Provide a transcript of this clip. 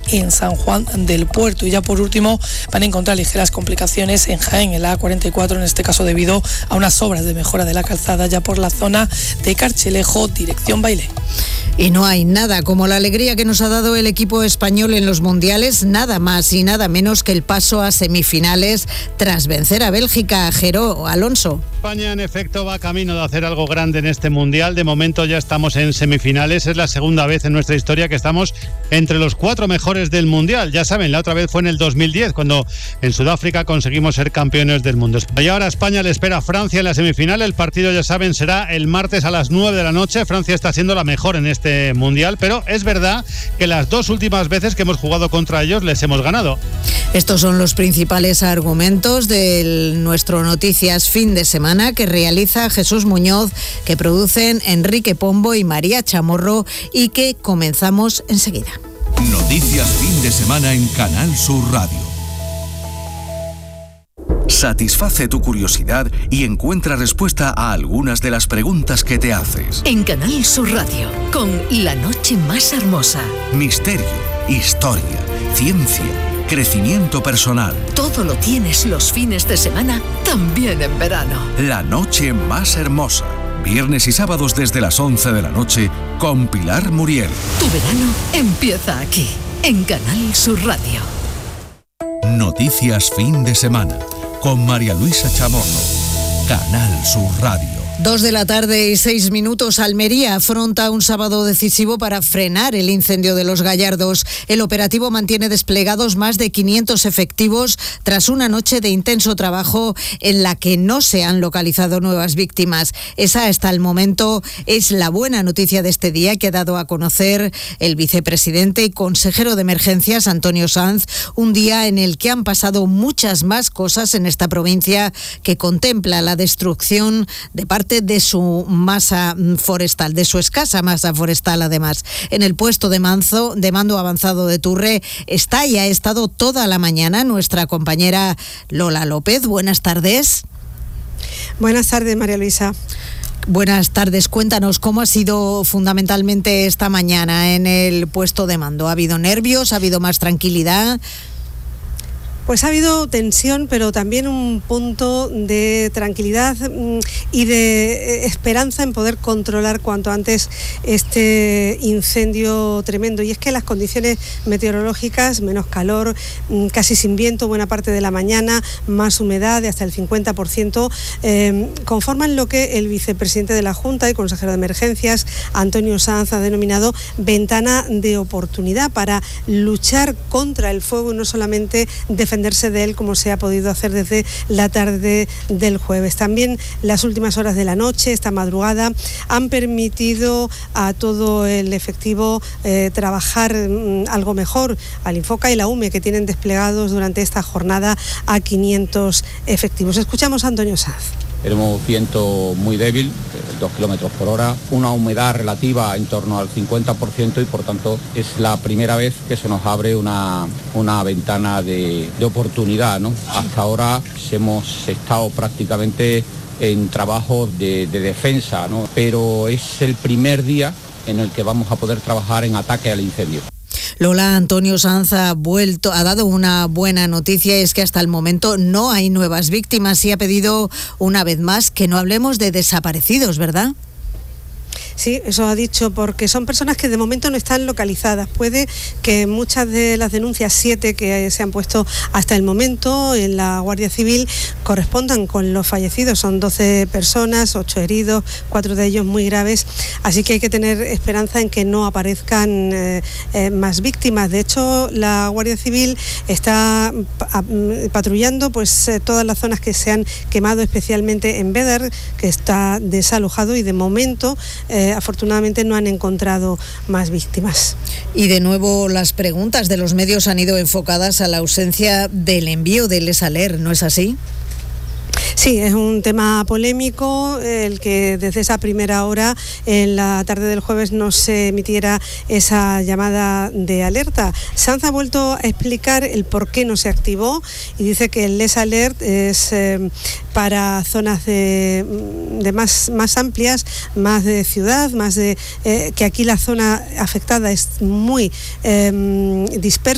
en San Juan del Puerto. Y ya por último van a encontrar ligeras complicaciones en Jaén, en la A44, en este caso debido a unas obras de mejora de la calzada ya por la zona de Carchelejo, dirección Bailén. Y no hay nada como la alegría que nos ha dado el equipo español en los mundiales, nada más y nada menos que el paso a semifinales tras vencer a Bélgica. Jero Alonso. España en efecto va camino de hacer algo grande en este mundial. De momento ya estamos en semifinales. Es la segunda vez en nuestra historia que estamos entre los 4 mejores del mundial. Ya saben, la otra vez fue en el 2010 cuando en Sudáfrica conseguimos ser campeones del mundo. Y ahora a España le espera a Francia en la semifinal. El partido, ya saben, será el martes a las 9 de la noche. Francia está siendo la mejor en este mundial, pero es verdad que las 2 últimas veces que hemos jugado contra ellos les hemos ganado. Estos son los principales argumentos de nuestro Noticias Fin de Semana que realiza Jesús Muñoz, que producen Enrique Pombo y María Chamorro y que comenzamos enseguida. Noticias Fin de Semana en Canal Sur Radio. Satisface tu curiosidad y encuentra respuesta a algunas de las preguntas que te haces. En Canal Sur Radio, con La Noche Más Hermosa. Misterio, historia, ciencia, crecimiento personal. Todo lo tienes los fines de semana, también en verano. La Noche Más Hermosa. Viernes y sábados desde las 11 de la noche con Pilar Muriel. Tu verano empieza aquí, en Canal Sur Radio. Noticias Fin de Semana con María Luisa Chamorro. Canal Sur Radio. 2:06 p.m. Almería afronta un sábado decisivo para frenar el incendio de Los Gallardos. El operativo mantiene desplegados más de 500 efectivos tras una noche de intenso trabajo en la que no se han localizado nuevas víctimas. Esa hasta el momento es la buena noticia de este día que ha dado a conocer el vicepresidente y consejero de emergencias Antonio Sanz, un día en el que han pasado muchas más cosas en esta provincia que contempla la destrucción de parte de su masa forestal, de su escasa masa forestal además. En el puesto de mando avanzado de Turre está y ha estado toda la mañana nuestra compañera Lola López. Buenas tardes. Buenas tardes, María Luisa. Buenas tardes, cuéntanos cómo ha sido fundamentalmente esta mañana en el puesto de mando. ¿Ha habido nervios? ¿Ha habido más tranquilidad? Pues ha habido tensión, pero también un punto de tranquilidad y de esperanza en poder controlar cuanto antes este incendio tremendo. Y es que las condiciones meteorológicas, menos calor, casi sin viento buena parte de la mañana, más humedad de hasta el 50%, conforman lo que el vicepresidente de la Junta y consejero de Emergencias, Antonio Sanz, ha denominado ventana de oportunidad para luchar contra el fuego y no solamente defenderse de él como se ha podido hacer desde la tarde del jueves. También las últimas horas de la noche, esta madrugada, han permitido a todo el efectivo trabajar algo mejor, al Infoca y la UME, que tienen desplegados durante esta jornada a 500 efectivos. Escuchamos a Antonio Sanz. Tenemos viento muy débil, 2 kilómetros por hora, una humedad relativa en torno al 50% y por tanto es la primera vez que se nos abre una ventana de oportunidad, ¿no? Hasta ahora hemos estado prácticamente en trabajos de defensa, ¿no? Pero es el primer día en el que vamos a poder trabajar en ataque al incendio. Lola, Antonio Sanz ha dado una buena noticia, es que hasta el momento no hay nuevas víctimas y ha pedido una vez más que no hablemos de desaparecidos, ¿verdad? Sí, eso ha dicho, porque son personas que de momento no están localizadas. Puede que muchas de las denuncias, 7 que se han puesto hasta el momento en la Guardia Civil, correspondan con los fallecidos. Son 12 personas, 8 heridos, 4 de ellos muy graves. Así que hay que tener esperanza en que no aparezcan más víctimas. De hecho, la Guardia Civil está patrullando todas las zonas que se han quemado, especialmente en Bédar, que está desalojado, y de momento afortunadamente no han encontrado más víctimas. Y de nuevo las preguntas de los medios han ido enfocadas a la ausencia del envío del ESALER, ¿no es así? Sí, es un tema polémico el que desde esa primera hora en la tarde del jueves no se emitiera esa llamada de alerta. Sanz ha vuelto a explicar el por qué no se activó y dice que el Les Alert es para zonas de más amplias, más de ciudad, más de que aquí la zona afectada es muy dispersa.